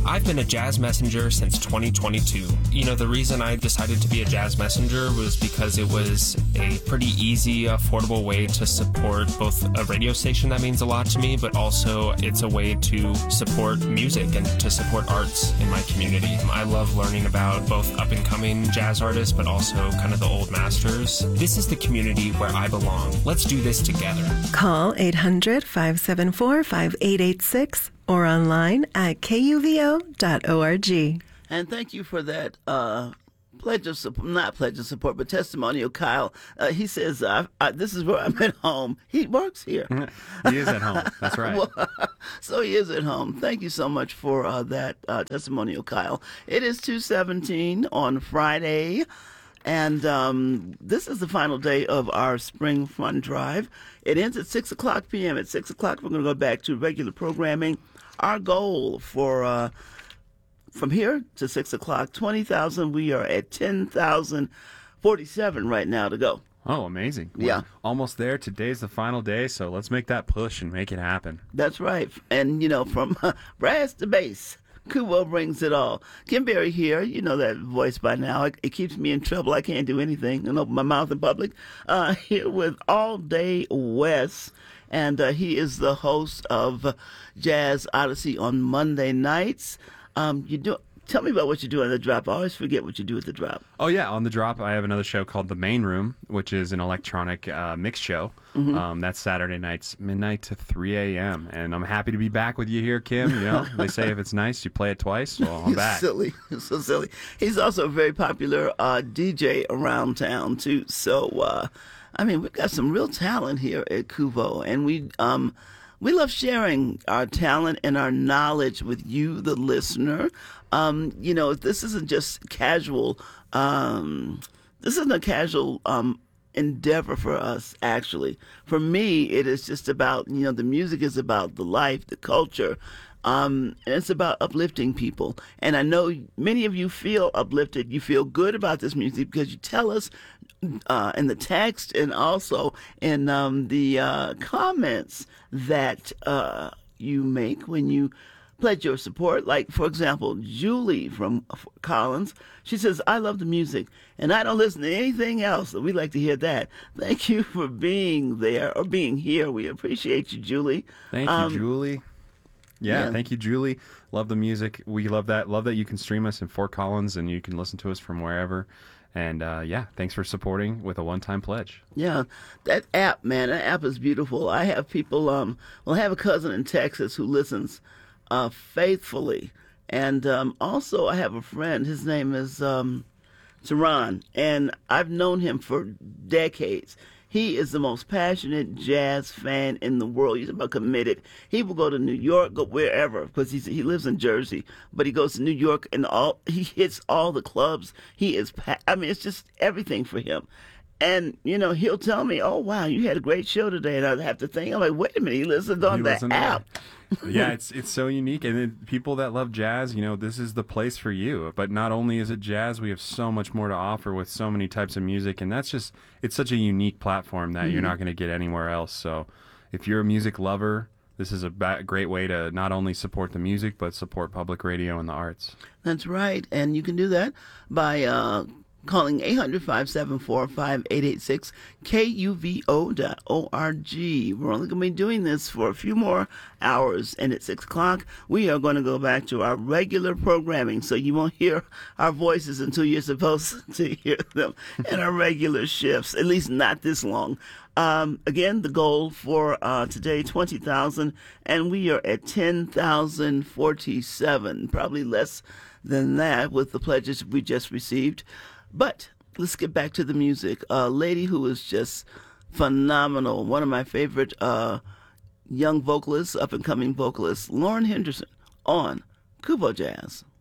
I've been a jazz messenger since 2022. You know, the reason I decided to be a jazz messenger was because it was a pretty easy, affordable way to support both a radio station that means a lot to me, but also it's a way to support music and to support arts in my community. I love learning about both up-and-coming jazz artists, but also kind of the old masters. This is the community where I belong. Let's do this together. Call 800-574-5886 or online at kuvo.org. And thank you for that pledge of support, not pledge of support, but testimonial, Kyle. He says, this is where I'm at home. He works here. He is at home. That's right. So he is at home. Thank you so much for that testimonial, Kyle. It is 2:17 on Friday. And this is the final day of our Spring Fun Drive. It ends at 6 o'clock p.m. At 6 o'clock, we're going to go back to regular programming. Our goal for from here to 6 o'clock, 20,000. We are at 10,047 right now to go. Oh, amazing. Yeah. We're almost there. Today's the final day, so let's make that push and make it happen. That's right. And, you know, from brass to bass, Kuvo brings it all. Kim Berry here. You know that voice by now. It keeps me in trouble. I can't do anything and open my mouth in public. Here with All Day West. And he is the host of Jazz Odyssey on Monday nights. Tell me about what you do on the drop. I always forget what you do at the drop. Oh, yeah. On the drop, I have another show called The Main Room, which is an electronic mix show. Mm-hmm. That's Saturday nights, midnight to 3 a.m. And I'm happy to be back with you here, Kim. You know, they say if it's nice, you play it twice. Well, I'm back. Silly. So silly. He's also a very popular DJ around town, too. So, we've got some real talent here at Kuvo. And we love sharing our talent and our knowledge with you, the listener. This isn't just casual. This isn't a casual endeavor for us, actually. For me, it is just about, the music is about the life, the culture, and it's about uplifting people. And I know many of you feel uplifted. You feel good about this music because you tell us in the text and also in the comments that you make when you pledge your support. Like, for example, Julie from Collins, she says, I love the music, and I don't listen to anything else. We like to hear that. Thank you for being there or being here. We appreciate you, Julie. Thank you, Julie. Yeah, thank you, Julie. Love the music. We love that. Love that you can stream us in Fort Collins and you can listen to us from wherever. And, thanks for supporting with a one-time pledge. Yeah, that app, man, that app is beautiful. I have people, I have a cousin in Texas who listens faithfully. And also I have a friend, his name is Teron, and I've known him for decades. He is the most passionate jazz fan in the world. He's about committed. He will go to New York, go wherever, because he lives in Jersey, but he goes to New York and he hits all the clubs. He is, it's just everything for him. And, he'll tell me, oh, wow, you had a great show today. And I have to think, I'm like, wait a minute, he listened on that app. Yeah, it's so unique. And then people that love jazz, this is the place for you. But not only is it jazz, we have so much more to offer with so many types of music. And it's such a unique platform that you're not going to get anywhere else. So if you're a music lover, this is a great way to not only support the music, but support public radio and the arts. That's right. And you can do that by calling 800-574-5886, kuvo.org. We're only going to be doing this for a few more hours, and at 6 o'clock, we are going to go back to our regular programming, so you won't hear our voices until you're supposed to hear them in our regular shifts, at least not this long. Again, the goal for today, 20,000, and we are at 10,047, probably less than that with the pledges we just received. But let's get back to the music. A lady who is just phenomenal, one of my favorite young vocalists, up-and-coming vocalists, Lauren Henderson on Kuvo Jazz.